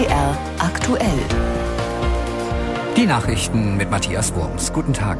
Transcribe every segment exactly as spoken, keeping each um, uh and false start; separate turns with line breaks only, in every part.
W D R aktuell.
Die Nachrichten mit Matthias Wurms. Guten Tag.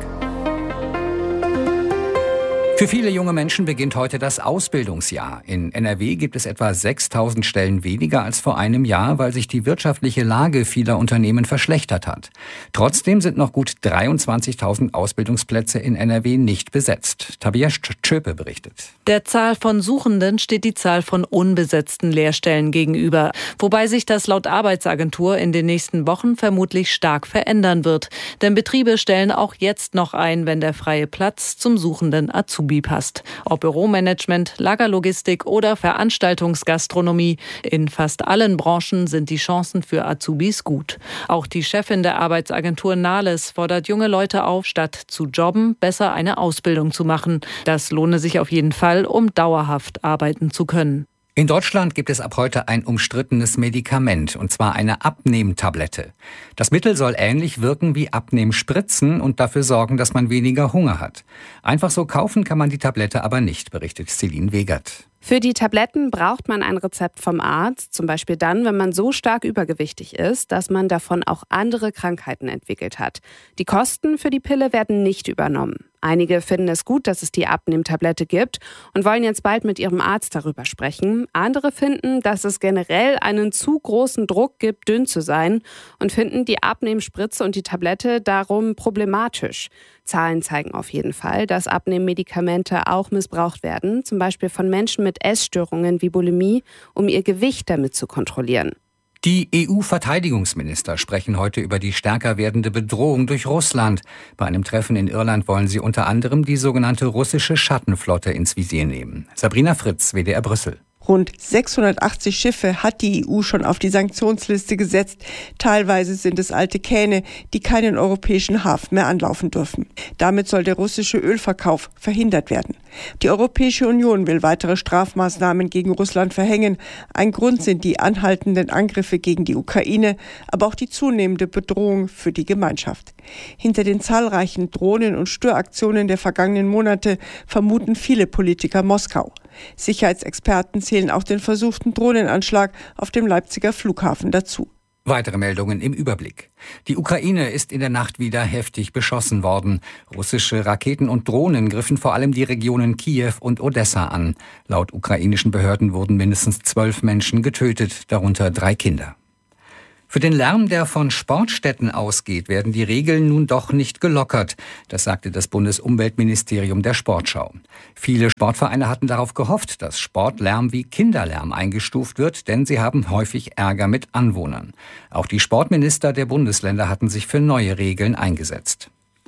Für viele junge Menschen beginnt heute das Ausbildungsjahr. In N R W gibt es etwa sechstausend Stellen weniger als vor einem Jahr, weil sich die wirtschaftliche Lage vieler Unternehmen verschlechtert hat. Trotzdem sind noch gut dreiundzwanzigtausend Ausbildungsplätze in N R W nicht besetzt. Tabia Tschöpe berichtet.
Der Zahl von Suchenden steht die Zahl von unbesetzten Lehrstellen gegenüber, wobei sich das laut Arbeitsagentur in den nächsten Wochen vermutlich stark verändern wird. Denn Betriebe stellen auch jetzt noch ein, wenn der freie Platz zum suchenden Azubi passt. Ob Büromanagement, Lagerlogistik oder Veranstaltungsgastronomie, in fast allen Branchen sind die Chancen für Azubis gut. Auch die Chefin der Arbeitsagentur Nahles fordert junge Leute auf, statt zu jobben, besser eine Ausbildung zu machen. Das lohne sich auf jeden Fall, um dauerhaft arbeiten zu können.
In Deutschland gibt es ab heute ein umstrittenes Medikament, und zwar eine Abnehmtablette. Das Mittel soll ähnlich wirken wie Abnehmspritzen und dafür sorgen, dass man weniger Hunger hat. Einfach so kaufen kann man die Tablette aber nicht, berichtet Celine Wegert.
Für die Tabletten braucht man ein Rezept vom Arzt, zum Beispiel dann, wenn man so stark übergewichtig ist, dass man davon auch andere Krankheiten entwickelt hat. Die Kosten für die Pille werden nicht übernommen. Einige finden es gut, dass es die Abnehmtablette gibt und wollen jetzt bald mit ihrem Arzt darüber sprechen. Andere finden, dass es generell einen zu großen Druck gibt, dünn zu sein, und finden die Abnehmspritze und die Tablette darum problematisch. Zahlen zeigen auf jeden Fall, dass Abnehmmedikamente auch missbraucht werden, zum Beispiel von Menschen mit Essstörungen wie Bulimie, um ihr Gewicht damit zu kontrollieren.
Die E U-Verteidigungsminister sprechen heute über die stärker werdende Bedrohung durch Russland. Bei einem Treffen in Irland wollen sie unter anderem die sogenannte russische Schattenflotte ins Visier nehmen. Sabrina Fritz, W D R Brüssel.
Rund sechshundertachtzig Schiffe hat die E U schon auf die Sanktionsliste gesetzt. Teilweise sind es alte Kähne, die keinen europäischen Hafen mehr anlaufen dürfen. Damit soll der russische Ölverkauf verhindert werden. Die Europäische Union will weitere Strafmaßnahmen gegen Russland verhängen. Ein Grund sind die anhaltenden Angriffe gegen die Ukraine, aber auch die zunehmende Bedrohung für die Gemeinschaft. Hinter den zahlreichen Drohnen- und Störaktionen der vergangenen Monate vermuten viele Politiker Moskau. Sicherheitsexperten zählen auch den versuchten Drohnenanschlag auf dem Leipziger Flughafen dazu.
Weitere Meldungen im Überblick. Die Ukraine ist in der Nacht wieder heftig beschossen worden. Russische Raketen und Drohnen griffen vor allem die Regionen Kiew und Odessa an. Laut ukrainischen Behörden wurden mindestens zwölf Menschen getötet, darunter drei Kinder. Für den Lärm, der von Sportstätten ausgeht, werden die Regeln nun doch nicht gelockert. Das sagte das Bundesumweltministerium der Sportschau. Viele Sportvereine hatten darauf gehofft, dass Sportlärm wie Kinderlärm eingestuft wird, denn sie haben häufig Ärger mit Anwohnern. Auch die Sportminister der Bundesländer hatten sich für neue Regeln eingesetzt.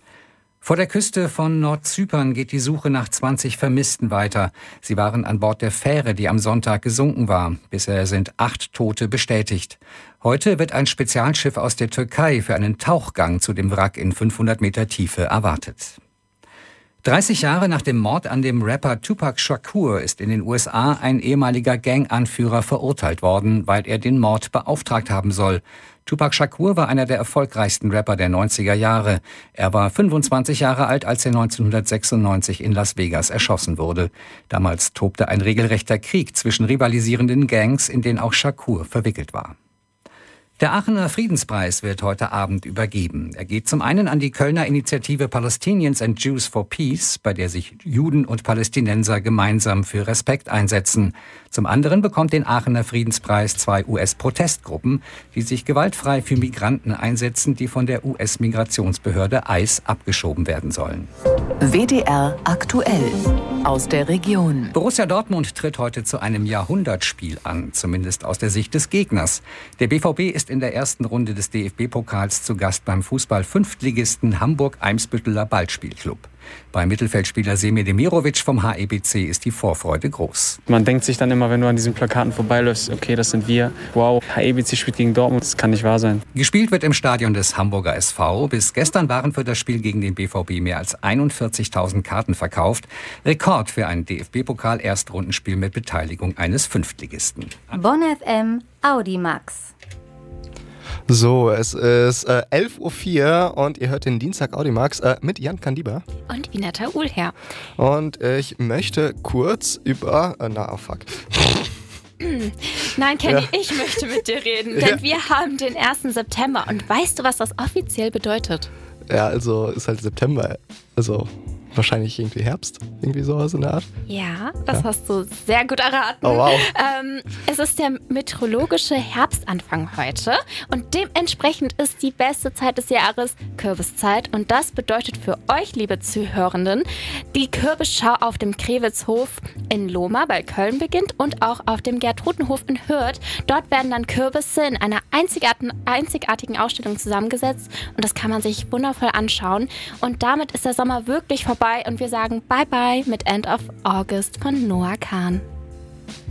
Vor der Küste von Nordzypern geht die Suche nach zwanzig Vermissten weiter. Sie waren an Bord der Fähre, die am Sonntag gesunken war. Bisher sind acht Tote bestätigt. Heute wird ein Spezialschiff aus der Türkei für einen Tauchgang zu dem Wrack in fünfhundert Meter Tiefe erwartet. dreißig Jahre nach dem Mord an dem Rapper Tupac Shakur ist in den U S A ein ehemaliger Ganganführer verurteilt worden, weil er den Mord beauftragt haben soll. Tupac Shakur war einer der erfolgreichsten Rapper der neunziger Jahre. Er war fünfundzwanzig Jahre alt, als er neunzehnhundertsechsundneunzig in Las Vegas erschossen wurde. Damals tobte ein regelrechter Krieg zwischen rivalisierenden Gangs, in den auch Shakur verwickelt war. Der Aachener Friedenspreis wird heute Abend übergeben. Er geht zum einen an die Kölner Initiative Palestinians and Jews for Peace, bei der sich Juden und Palästinenser gemeinsam für Respekt einsetzen. Zum anderen bekommt den Aachener Friedenspreis zwei U S-Protestgruppen, die sich gewaltfrei für Migranten einsetzen, die von der U S-Migrationsbehörde I C E abgeschoben werden sollen.
W D R aktuell aus der Region.
Borussia Dortmund tritt heute zu einem Jahrhundertspiel an, zumindest aus der Sicht des Gegners. Der B V B ist in der ersten Runde des D F B-Pokals zu Gast beim Fußball-Fünftligisten Hamburg-Eimsbütteler Ballspielclub. Beim Mittelfeldspieler Semir Demirovic vom H E B C ist die Vorfreude groß.
Man denkt sich dann immer, wenn du an diesen Plakaten vorbeiläufst, okay, das sind wir. Wow, H E B C spielt gegen Dortmund, das kann nicht wahr sein.
Gespielt wird im Stadion des Hamburger S V. Bis gestern waren für das Spiel gegen den B V B mehr als einundvierzigtausend Karten verkauft. Rekord für ein D F B-Pokal-Erstrundenspiel mit Beteiligung eines Fünftligisten.
Bonn F M, Audimax.
So, es ist äh, elf Uhr vier und ihr hört den Dienstag Audimax äh, mit Jan Kandiba.
Und Vinata Uhlherr.
Und äh, ich möchte kurz über... Äh, na, oh fuck.
Nein, Kenny,
Ja.
ich möchte mit dir reden,
Ja.
denn wir haben den ersten September. Und weißt du, was das offiziell bedeutet?
Ja, also ist halt September. Also wahrscheinlich irgendwie Herbst. Irgendwie sowas in der Art.
Ja, das
Ja.
hast du sehr gut erraten.
Oh, wow.
Ähm, es ist der meteorologische Herbstanfang heute und dementsprechend ist die beste Zeit des Jahres Kürbiszeit und das bedeutet für euch, liebe Zuhörenden, die Kürbisschau auf dem Krewitzhof in Lohmar bei Köln beginnt und auch auf dem Gertrudenhof in Hürth. Dort werden dann Kürbisse in einer einzigartigen, einzigartigen Ausstellung zusammengesetzt und das kann man sich wundervoll anschauen und damit ist der Sommer wirklich vorbei und wir sagen Bye Bye mit End of August von Noah Kahn.